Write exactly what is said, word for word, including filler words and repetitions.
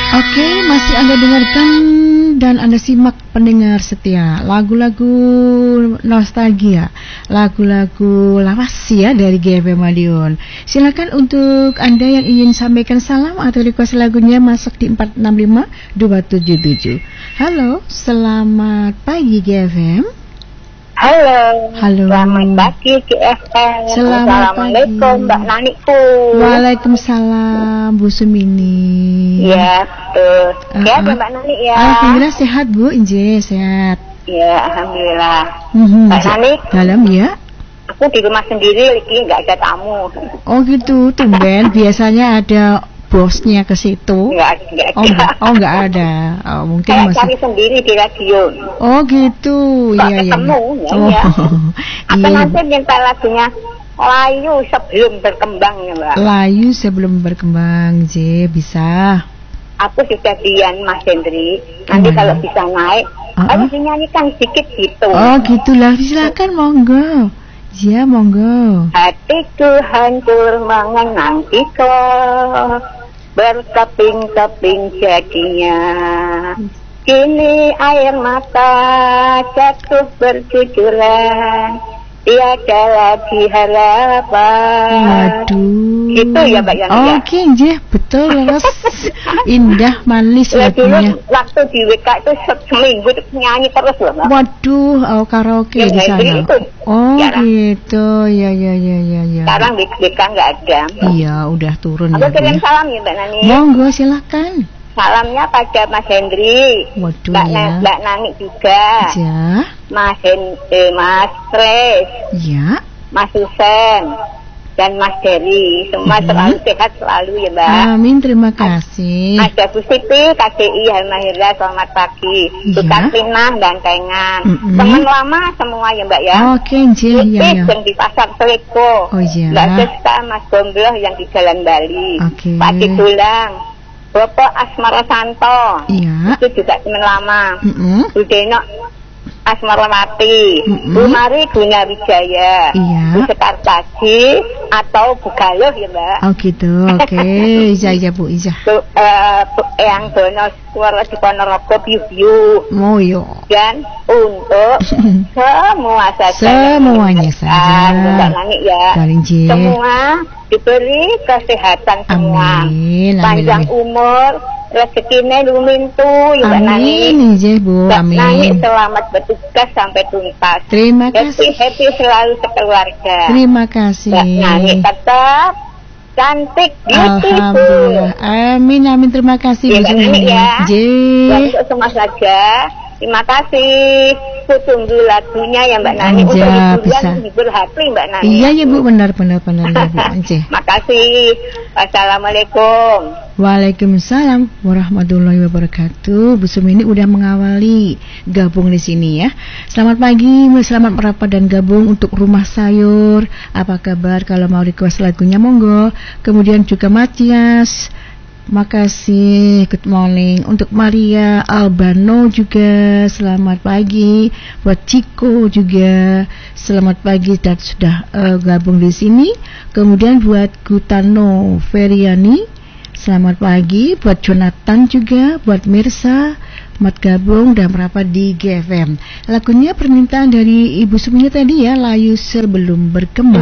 Oke, masih Anda dengarkan dan Anda simak pendengar setia lagu-lagu nostalgia, lagu-lagu lawas ya dari G F M Madiun. Silakan untuk Anda yang ingin sampaikan salam atau request lagunya masuk di empat enam lima dua tujuh tujuh. Halo, selamat pagi G F M. Halo, Halo. Selamat pagi G F M. Selamat Assalamualaikum pagi. Mbak Naniku. Waalaikumsalam Bu Sumini. Ya, betul. Uh, Ya, uh. Mbak Nani ya. Alhamdulillah sehat Bu, Inje sehat. Ya, alhamdulillah. Mm-hmm. Mbak Nani, Dalam ya. aku di rumah sendiri, lagi nggak ada tamu. Oh gitu, tumben. Biasanya ada bosnya ke situ. Nggak, nggak Oh ada. enggak, oh enggak ada. Oh, mungkin Saya masih. cari sendiri di radio. Oh gitu, Kok iya iya. ketemu, ya, Oh, ya. Atau iya. nanti minta lagunya Layu sebelum berkembang ya Mbak. Layu sebelum berkembang, J bisa. Aku sudah dian Mas Hendri. Nanti Hmm. kalau bisa naik, Uh-uh. harus dinyanyikan sedikit gitu. Oh gitulah, silakan monggo. Ya monggo. Hatiku hancur mengenang kau, berkeping-keping jadinya. Kini air mata jatuh bercucuran, tiada lagi harapan. Waduh. Gitu ya Mbak Yani ya? Oke, J, betul leres. Indah manis Ya dulu lagunya. waktu di W K itu se- seminggu itu nyanyi terus loh Mbak. Waduh, oh, karaoke Yang di Hendri sana. itu. Oh Jarang. gitu, ya ya ya ya ya. Sekarang W K nggak ada. Iya, udah turun Aku ya. Bu, kirim ya. salam ya Mbak Nani. Monggo silakan. Salamnya pada Mas Hendri, Waduh Mbak, ya. Na- Mbak Nani juga, Ya, Mas Hen, eh, Mas Tres, ya. Mas Husen, dan Mas Dery. Semua Mhm. selalu sehat selalu ya Mbak. Amin, terima kasih. Ada Bu Siti, K D I, Halmahira, selamat pagi. Bu Iya. Kartinah dan Tengan. Mhm. Teman lama semua ya Mbak ya. Oke, J, ya Putih ya. yang di Pasar Seleko. Oh iya. Mbak Sesta, Mas Gombloh yang di Jalan Bali. Oke. Pak Didulang, Bapak Asmara Santo. Iya. Itu juga teman lama. Mm-mm. Bu Denok Asmarawati, Mm-mm. Bu Mari Guna Wijaya, Iya. Bu Sekar Pagi atau Bu Galuh ya Mbak. Oh gitu, oke. Iya iya Bu, iya. Bu, eh, Bu Eyang Dono Suara di Ponorogo Biu-biu. Moyo. Dan untuk semua saja Semuanya saja. Mbak Nani ya. Paling J. Semua diberi kesehatan semua. Amin, amin, Panjang amin. umur, rezekinya lumintu ya Mbak Nani. Amin, J, Bu. Mbak Nani Amin. selamat bertugas sampai tuntas. Terima Happy kasih. happy selalu sekeluarga. Terima kasih. Mbak Nani tetap cantik, beautiful. Alhamdulillah. Amin, amin. Terima kasih, Ya, Bu Mbak Nani ya. J. Dan untuk semua saja, terima kasih. Ku tunggu lagunya ya Mbak Nani. Untuk Ya, hiburan, bisa. hibur hati Mbak Nani. Iya ya Bu, benar benar benar ya Bu. J. Makasih. Wassalamualaikum. Waalaikumsalam warahmatullahi wabarakatuh. Bu Sumini udah mengawali gabung di sini ya. Selamat pagi, selamat merapat dan gabung untuk Rumah Sayur. Apa kabar? Kalau mau request lagunya monggo. Kemudian juga Matias. Makasih, good morning. Untuk Maria Albano juga selamat pagi. Buat Ciko juga selamat pagi dan sudah uh, gabung di sini. Kemudian buat Gutano Feriani selamat pagi. Buat Jonathan juga, buat Mirsa, Mat gabung dan merapat di G F M. Lagunya permintaan dari Ibu Sumini tadi ya, Layu Sebelum Berkembang.